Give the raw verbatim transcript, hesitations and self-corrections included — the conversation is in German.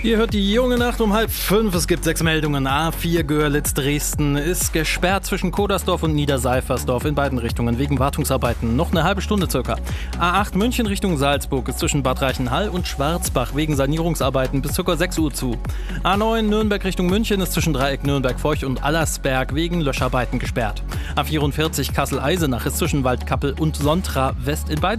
Ihr hört die junge Nacht um halb fünf. Es gibt sechs Meldungen. A vier Görlitz-Dresden ist gesperrt zwischen Kodersdorf und Niederseifersdorf in beiden Richtungen wegen Wartungsarbeiten. Noch eine halbe Stunde circa. A acht München Richtung Salzburg ist zwischen Bad Reichenhall und Schwarzbach wegen Sanierungsarbeiten bis circa sechs Uhr zu. A neun Nürnberg Richtung München ist zwischen Dreieck Nürnberg-Forch und Allersberg wegen Löscharbeiten gesperrt. A vierundvierzig Kassel-Eisenach ist zwischen Waldkappel und Sontra West in beiden